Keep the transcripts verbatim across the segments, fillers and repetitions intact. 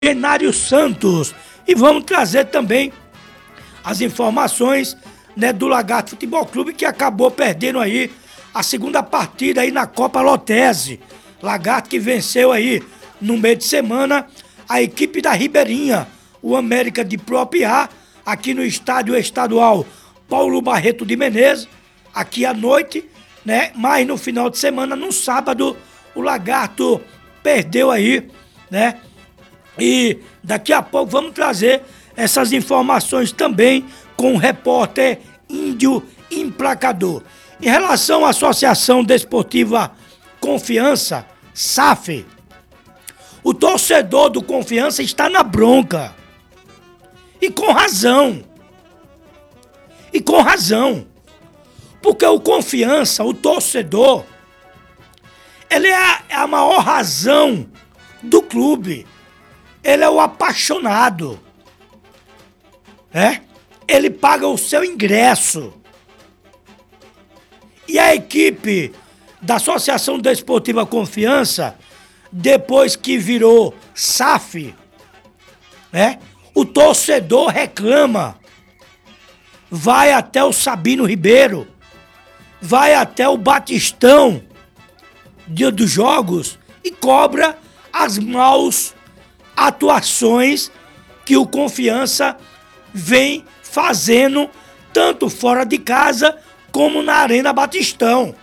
Genário Santos. E vamos trazer também as informações, né, do Lagarto Futebol Clube, que acabou perdendo aí a segunda partida aí na Copa Lotese. Lagarto que venceu aí no meio de semana a equipe da Ribeirinha, o América de Pro A, aqui no estádio estadual Paulo Barreto de Menezes, aqui à noite, né? Mas no final de semana, no sábado, o Lagarto perdeu aí, né? E daqui a pouco vamos trazer essas informações também com o repórter Índio Emplacador. Em relação à Associação Desportiva Confiança, S A F, o torcedor do Confiança está na bronca. E com razão. E com razão. Porque o Confiança, o torcedor, ele é a, é a maior razão do clube. Ele é o apaixonado. É? Ele paga o seu ingresso. E a equipe da Associação Desportiva Confiança, depois que virou S A F, né? O torcedor reclama. Vai até o Sabino Ribeiro, vai até o Batistão, dia dos jogos, e cobra as maus atuações que o Confiança vem fazendo, tanto fora de casa como na Arena Batistão.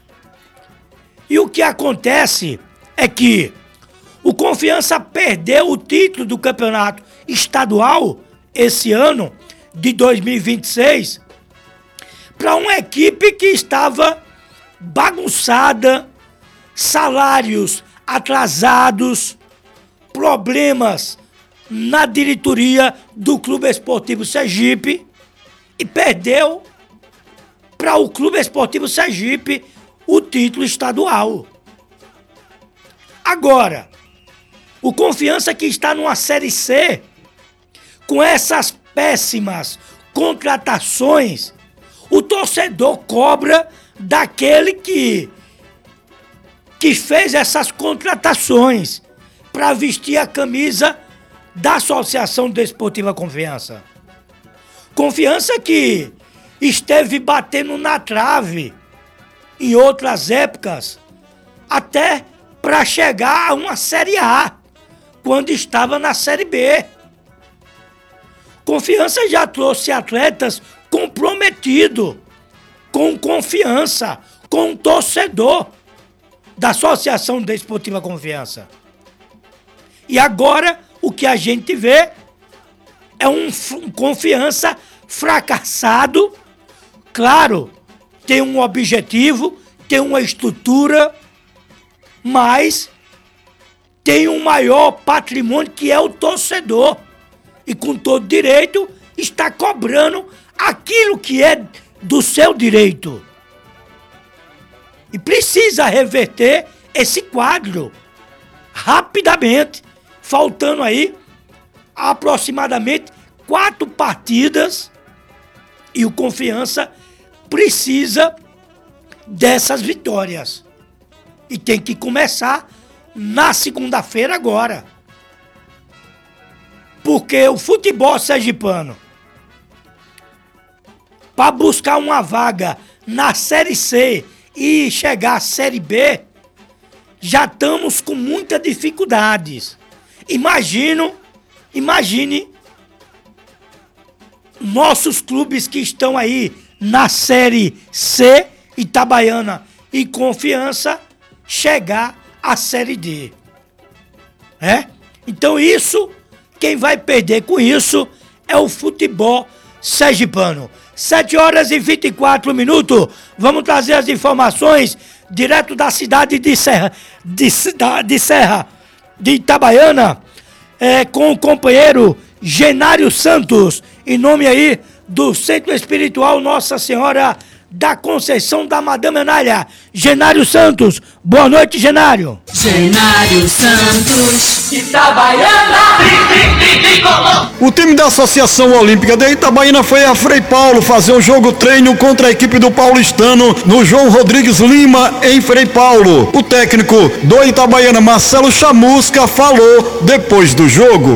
E o que acontece é que o Confiança perdeu o título do campeonato estadual esse ano, de dois mil e vinte e seis, para uma equipe que estava bagunçada, salários atrasados, problemas na diretoria do Clube Esportivo Sergipe, e perdeu para o Clube Esportivo Sergipe o título estadual. Agora, o Confiança que está numa Série C, com essas péssimas contratações, o torcedor cobra daquele que, que fez essas contratações para vestir a camisa da Associação Desportiva Confiança. Confiança que esteve batendo na trave em outras épocas, até para chegar a uma Série A, quando estava na Série B. Confiança já trouxe atletas comprometidos, com confiança, com o torcedor da Associação Desportiva Confiança. E agora, o que a gente vê é um, um Confiança fracassado. Claro, tem um objetivo, tem uma estrutura, mas tem um maior patrimônio, que é o torcedor. E com todo direito está cobrando aquilo que é do seu direito. E precisa reverter esse quadro rapidamente, faltando aí aproximadamente quatro partidas, e o Confiança precisa dessas vitórias. E tem que começar na segunda-feira agora. Porque o futebol sergipano, para buscar uma vaga na Série C e chegar à Série B, já estamos com muitas dificuldades. Imagino, imagine nossos clubes que estão aí na Série C, Itabaiana e Confiança, chegar à Série D. É? Então isso, quem vai perder com isso é o futebol sergipano. sete horas e vinte e quatro minutos. Vamos trazer as informações direto da cidade de Serra, de, de Serra, de Itabaiana, é, com o companheiro Genário Santos, em nome aí do Centro Espiritual Nossa Senhora da Conceição da Madame Anália. Genário Santos, boa noite, Genário. Genário Santos, Itabaiana. O time time da Associação Olímpica de Itabaiana foi a Frei Paulo fazer um jogo treino contra a equipe do paulistano no João Rodrigues Lima, em Frei Paulo. O técnico do Itabaiana, Marcelo Chamusca, falou depois do jogo.